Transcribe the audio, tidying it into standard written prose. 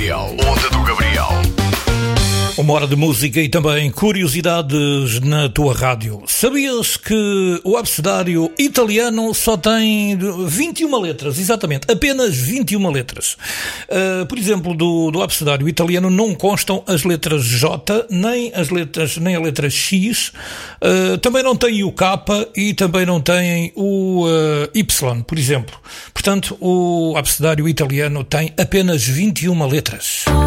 Gabriel. Onda do Gabriel. Uma hora de música e também curiosidades na tua rádio. Sabias que o abecedário italiano só tem 21 letras? Exatamente, apenas 21 letras. Por exemplo, do abecedário italiano não constam as letras J, nem a letra X, também não tem o K e também não tem o Y, por exemplo. Portanto, o abecedário italiano tem apenas 21 letras.